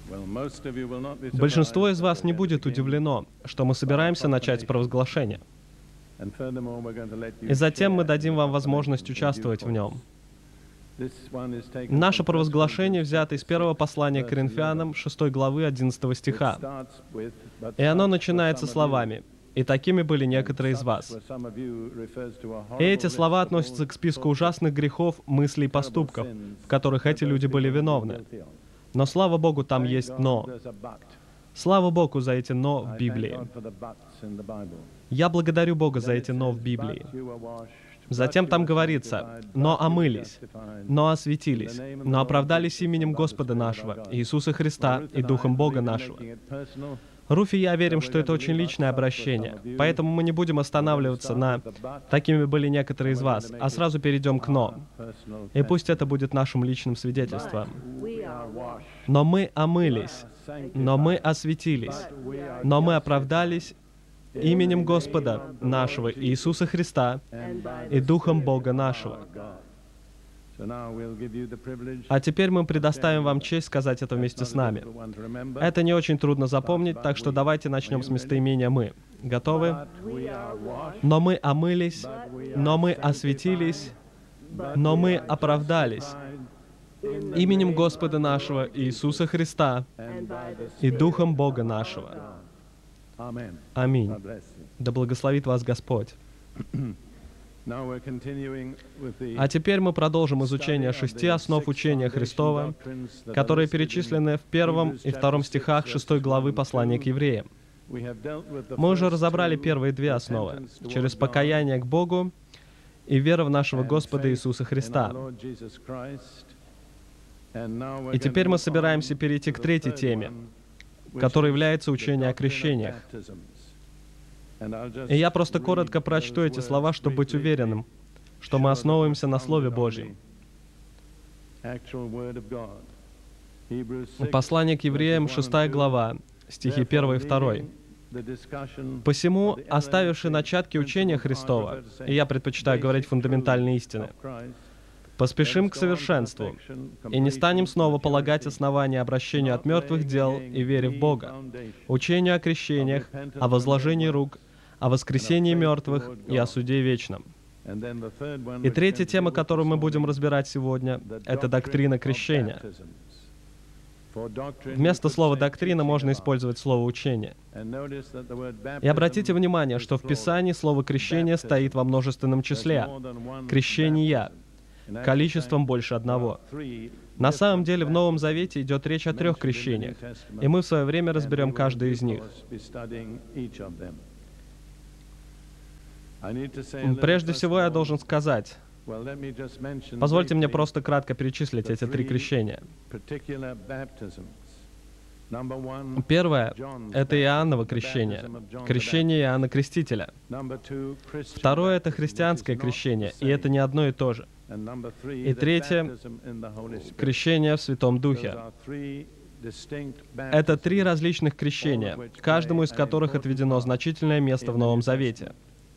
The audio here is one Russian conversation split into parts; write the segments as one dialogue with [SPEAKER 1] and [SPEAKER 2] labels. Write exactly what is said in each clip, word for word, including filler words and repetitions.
[SPEAKER 1] Большинство из вас не будет удивлено, что мы собираемся начать с провозглашения. И затем мы дадим вам возможность участвовать в нем. Наше провозглашение взято из первого послания к Коринфянам, шестой главы, одиннадцатого стиха. И оно начинается словами: «И такими были некоторые из вас». И эти слова относятся к списку ужасных грехов, мыслей и поступков, в которых эти люди были виновны. Но, слава Богу, там есть «но». Слава Богу за эти «но» в Библии. Я благодарю Бога за эти «но» в Библии. Затем там говорится: «Но омылись, но осветились, но оправдались именем Господа нашего, Иисуса Христа и Духом Бога нашего». Руфи и я верим, что это очень личное обращение, поэтому мы не будем останавливаться на «такими были некоторые из вас», а сразу перейдем к «но». И пусть это будет нашим личным свидетельством. Но мы омылись, но мы осветились, но мы оправдались именем Господа нашего Иисуса Христа и Духом Бога нашего. А теперь мы предоставим вам честь сказать это вместе с нами. Это не очень трудно запомнить, так что давайте начнем с местоимения «мы». Готовы? Но мы омылись, но мы осветились, но мы оправдались именем Господа нашего Иисуса Христа и Духом Бога нашего. Аминь. Да благословит вас Господь. А теперь мы продолжим изучение шести основ учения Христова, которые перечислены в первом и втором стихах шестой главы послания к евреям. Мы уже разобрали первые две основы — через покаяние к Богу и вера в нашего Господа Иисуса Христа. И теперь мы собираемся перейти к третьей теме, которой является учение о крещениях. И я просто коротко прочту эти слова, чтобы быть уверенным, что мы основываемся на Слове Божьем. Послание к евреям, шестая глава, стихи первый и второй. «Посему, оставивши начатки учения Христова», и я предпочитаю говорить фундаментальные истины, «поспешим к совершенству, и не станем снова полагать основания обращению от мертвых дел и вере в Бога, учению о крещениях, о возложении рук, о воскресении мертвых и о суде вечном». И третья тема, которую мы будем разбирать сегодня, это доктрина крещения. Вместо слова «доктрина» можно использовать слово «учение». И обратите внимание, что в Писании слово «крещение» стоит во множественном числе. «Крещения» количеством больше одного. На самом деле в Новом Завете идет речь о трех крещениях, и мы в свое время разберем каждое из них. Прежде всего я должен сказать, позвольте мне просто кратко перечислить эти три крещения. Первое — это Иоанново крещение, крещение Иоанна Крестителя. Второе — это христианское крещение, и это не одно и то же. И третье — крещение в Святом Духе. Это три различных крещения, каждому из которых отведено значительное место в Новом Завете.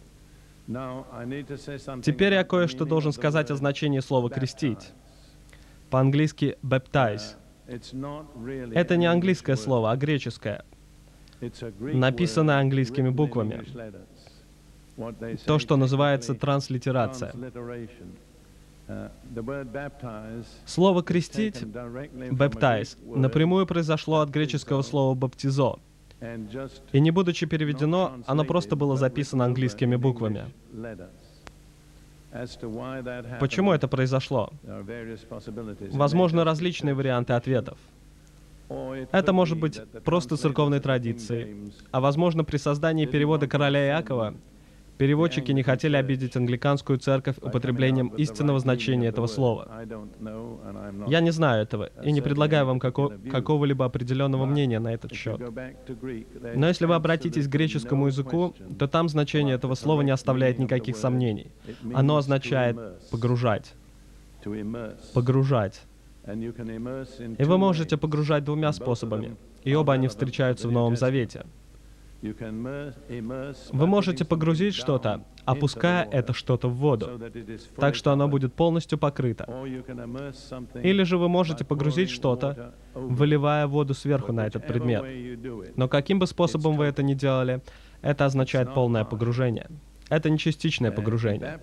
[SPEAKER 1] Теперь я кое-что должен сказать о значении слова «крестить». По-английски «baptize». Это не английское слово, а греческое, написанное английскими буквами. То, что называется транслитерация. Слово «крестить», «baptize», напрямую произошло от греческого слова «баптизо». И не будучи переведено, оно просто было записано английскими буквами. Почему это произошло? Возможно, различные варианты ответов. Это может быть просто церковной традицией, а возможно, при создании перевода короля Иакова переводчики не хотели обидеть англиканскую церковь употреблением истинного значения этого слова. Я не знаю этого и не предлагаю вам како- какого-либо определенного мнения на этот счет. Но если вы обратитесь к греческому языку, то там значение этого слова не оставляет никаких сомнений. Оно означает «погружать». Погружать. И вы можете погружать двумя способами, и оба они встречаются в Новом Завете. Вы можете погрузить что-то, опуская это что-то в воду, так что оно будет полностью покрыто. Или же вы можете погрузить что-то, выливая воду сверху на этот предмет. Но каким бы способом вы это ни делали, это означает полное погружение. Это не частичное погружение.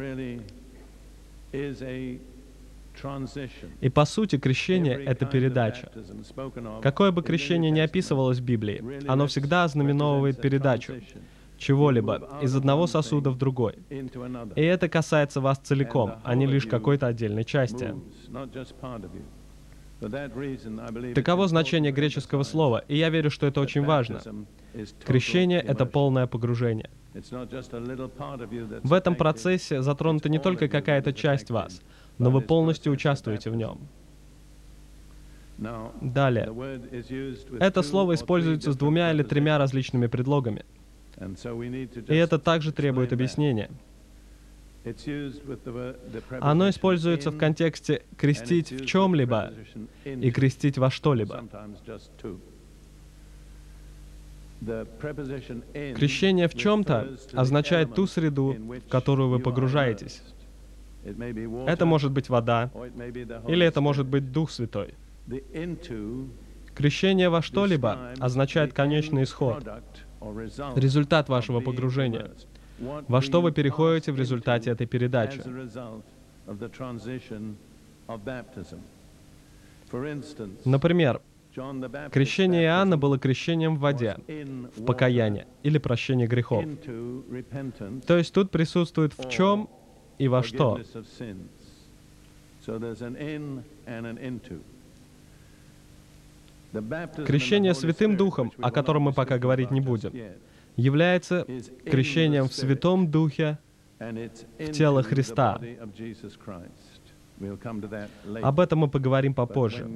[SPEAKER 1] И по сути, крещение — это передача. Какое бы крещение ни описывалось в Библии, оно всегда ознаменовывает передачу чего-либо из одного сосуда в другой. И это касается вас целиком, а не лишь какой-то отдельной части. Таково значение греческого слова, и я верю, что это очень важно. Крещение — это полное погружение. В этом процессе затронута не только какая-то часть вас, но вы полностью участвуете в нем. Далее. Это слово используется с двумя или тремя различными предлогами. И это также требует объяснения. Оно используется в контексте «крестить в чем-либо» и «крестить во что-либо». Крещение в чем-то означает ту среду, в которую вы погружаетесь. Это может быть вода, или это может быть Дух Святой. Крещение во что-либо означает конечный исход, результат вашего погружения, во что вы переходите в результате этой передачи. Например, крещение Иоанна было крещением в воде, в покаяние или прощение грехов. То есть тут присутствует в чем и во что. Крещение Святым Духом, о котором мы пока говорить не будем, является крещением в Святом Духе в тело Христа. Об этом мы поговорим попозже.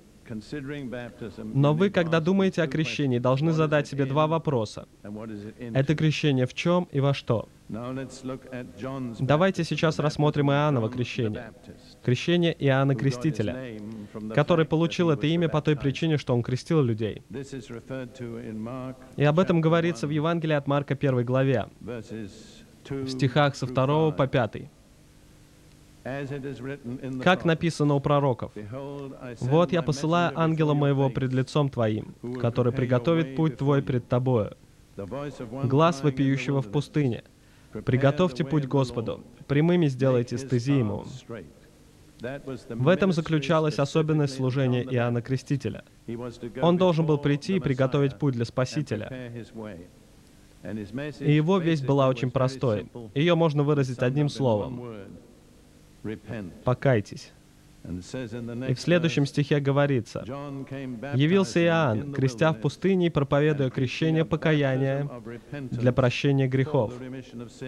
[SPEAKER 1] Но вы, когда думаете о крещении, должны задать себе два вопроса. Это крещение в чем и во что? Давайте сейчас рассмотрим Иоанново крещение. Крещение Иоанна Крестителя, который получил это имя по той причине, что он крестил людей. И об этом говорится в Евангелии от Марка первой главе, в стихах со второго по пятый. Как написано у пророков: «Вот я посылаю ангела моего пред лицом твоим, который приготовит путь твой пред тобою. Глас вопиющего в пустыне: приготовьте путь Господу, прямыми сделайте стези ему». В этом заключалась особенность служения Иоанна Крестителя. Он должен был прийти и приготовить путь для Спасителя. И его весть была очень простой. Ее можно выразить одним словом: «Покайтесь». И в следующем стихе говорится: «Явился Иоанн, крестя в пустыне и проповедуя крещение покаяния для прощения грехов».